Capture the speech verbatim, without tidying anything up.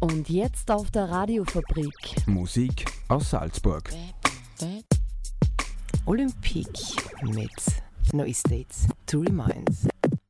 Und jetzt auf der Radiofabrik. Musik aus Salzburg. Olympique mit No Estates to Remind.